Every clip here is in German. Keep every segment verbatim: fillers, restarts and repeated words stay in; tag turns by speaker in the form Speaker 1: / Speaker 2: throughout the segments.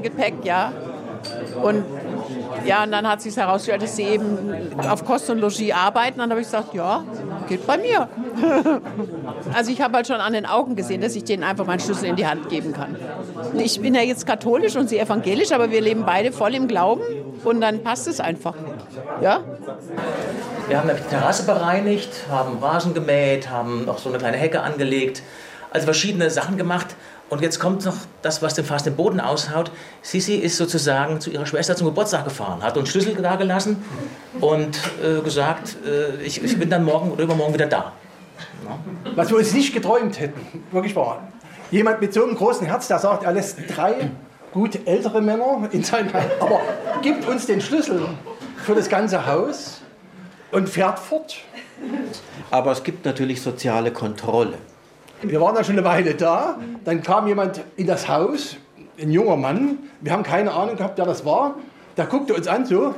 Speaker 1: dem Gepäck, ja. Und ja, und dann hat sich herausgestellt, dass sie eben auf Kost und Logis arbeiten. Dann habe ich gesagt, ja, geht bei mir. Also ich habe halt schon an den Augen gesehen, dass ich denen einfach meinen Schlüssel in die Hand geben kann. Ich bin ja jetzt katholisch und sie evangelisch, aber wir leben beide voll im Glauben und dann passt es einfach. Ja?
Speaker 2: Wir haben die Terrasse bereinigt, haben Rasen gemäht, haben noch so eine kleine Hecke angelegt, also verschiedene Sachen gemacht. Und jetzt kommt noch das, was dem fast den Boden aushaut. Sissi ist sozusagen zu ihrer Schwester zum Geburtstag gefahren, hat uns Schlüssel da gelassen und äh, gesagt, äh, ich, ich bin dann morgen oder übermorgen wieder da. Ja.
Speaker 3: Was wir uns nicht geträumt hätten, wirklich wahr. Jemand mit so einem großen Herz, der sagt, er lässt drei gut ältere Männer in sein Haus, aber gibt uns den Schlüssel für das ganze Haus und fährt fort.
Speaker 4: Aber es gibt natürlich soziale Kontrolle.
Speaker 3: Wir waren da schon eine Weile da, dann kam jemand in das Haus, ein junger Mann, wir haben keine Ahnung gehabt, wer das war, der guckte uns an so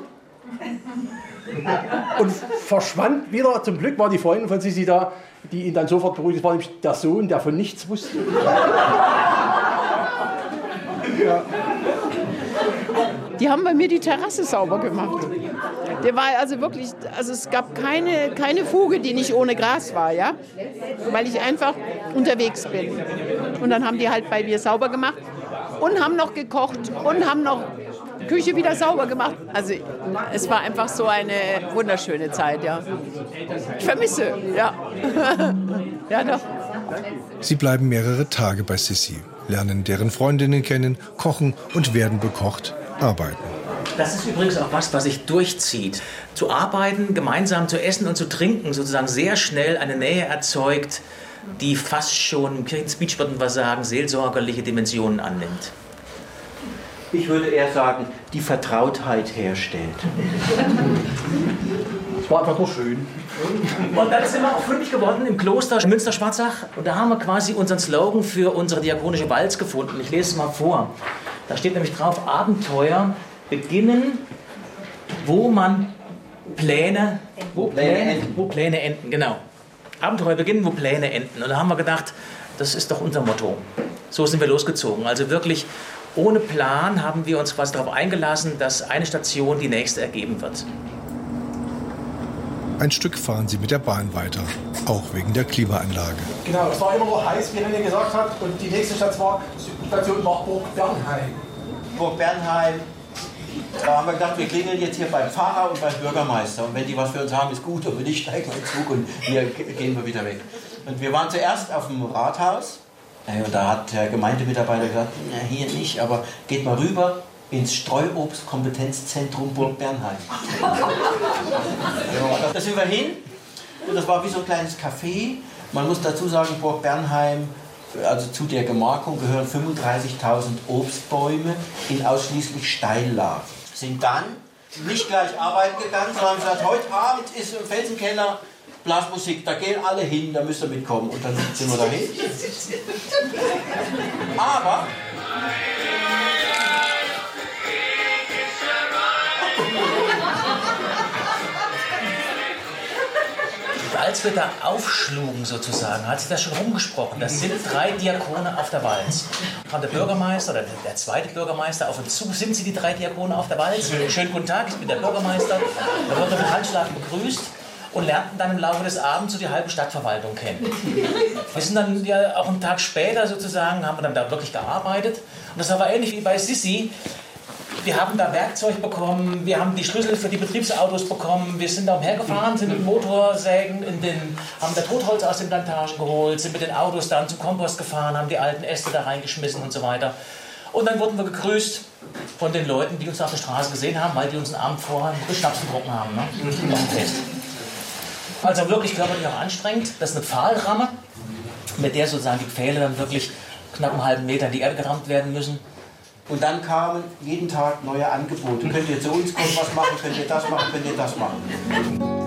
Speaker 3: und verschwand wieder. Zum Glück war die Freundin von Sissi da, die ihn dann sofort beruhigt. Das war nämlich der Sohn, der von nichts wusste. Ja.
Speaker 1: Die haben bei mir die Terrasse sauber gemacht. Der war also wirklich, also es gab keine, keine Fuge, die nicht ohne Gras war, ja, weil ich einfach unterwegs bin. Und dann haben die halt bei mir sauber gemacht und haben noch gekocht und haben noch Küche wieder sauber gemacht. Also es war einfach so eine wunderschöne Zeit, ja. Ich vermisse, ja. Ja, doch.
Speaker 5: Sie bleiben mehrere Tage bei Sissi, lernen deren Freundinnen kennen, kochen und werden bekocht, arbeiten.
Speaker 2: Das ist übrigens auch was, was sich durchzieht. Zu arbeiten, gemeinsam zu essen und zu trinken, sozusagen sehr schnell eine Nähe erzeugt, die fast schon, im Kirchenspeech würden wir sagen, seelsorgerliche Dimensionen annimmt.
Speaker 4: Ich würde eher sagen, die Vertrautheit herstellt.
Speaker 3: Es war einfach nur schön.
Speaker 2: Und dann sind wir auch fündig geworden im Kloster Münster-Schwarzach. Und da haben wir quasi unseren Slogan für unsere diakonische Walz gefunden. Ich lese es mal vor. Da steht nämlich drauf, Abenteuer beginnen, wo man Pläne, wo Pläne, wo Pläne enden, genau. Abenteuer beginnen, wo Pläne enden. Und da haben wir gedacht, das ist doch unser Motto. So sind wir losgezogen. Also wirklich ohne Plan haben wir uns quasi darauf eingelassen, dass eine Station die nächste ergeben wird.
Speaker 5: Ein Stück fahren sie mit der Bahn weiter, auch wegen der Klimaanlage.
Speaker 3: Genau, es war immer noch heiß, wie René gesagt hat. Und die nächste Station war, Station war Burg Bernheim.
Speaker 4: Burg Bernheim. Da haben wir gedacht, wir klingeln jetzt hier beim Pfarrer und beim Bürgermeister. Und wenn die was für uns haben, ist gut. Und wenn nicht, steigen wir in den Zug und hier gehen wir wieder weg. Und wir waren zuerst auf dem Rathaus. Und da hat der Gemeindemitarbeiter gesagt, na, hier nicht, aber geht mal rüber ins Streuobstkompetenzzentrum Burg Bernheim. Da sind wir hin. Und das war wie so ein kleines Café. Man muss dazu sagen, Burg Bernheim, also zu der Gemarkung gehören fünfunddreißigtausend Obstbäume in ausschließlich Steillagen. Sind dann nicht gleich arbeiten gegangen, sondern haben gesagt, heute Abend ist im Felsenkeller Blasmusik, da gehen alle hin, da müsst ihr mitkommen. Und dann sind wir dahin. Aber
Speaker 2: als wir da aufschlugen sozusagen, hat sich das schon rumgesprochen. Das sind drei Diakone auf der Walz. Kam der Bürgermeister, oder der zweite Bürgermeister auf uns zu. Sind Sie die drei Diakone auf der Walz? Schönen guten Tag, ich bin der Bürgermeister. Da wurden wir mit Handschlag begrüßt und lernten dann im Laufe des Abends so die halbe Stadtverwaltung kennen. Wir sind dann ja auch einen Tag später sozusagen, haben wir dann da wirklich gearbeitet. Und das war ähnlich wie bei Sissi. Wir haben da Werkzeug bekommen, wir haben die Schlüssel für die Betriebsautos bekommen, wir sind da umhergefahren, sind mit Motorsägen, in den, haben da Totholz aus den Plantagen geholt, sind mit den Autos dann zum Kompost gefahren, haben die alten Äste da reingeschmissen und so weiter. Und dann wurden wir gegrüßt von den Leuten, die uns auf der Straße gesehen haben, weil die uns einen Abend vorher einen Schnaps getrunken haben. Ne? Auf dem Fest. Also wirklich körperlich auch anstrengend. Das ist eine Pfahlramme, mit der sozusagen die Pfähle dann wirklich knapp einen halben Meter in die Erde gerammt werden müssen.
Speaker 4: Und dann kamen jeden Tag neue Angebote. Könnt ihr zu uns kommen, was machen, könnt ihr das machen, könnt ihr das machen.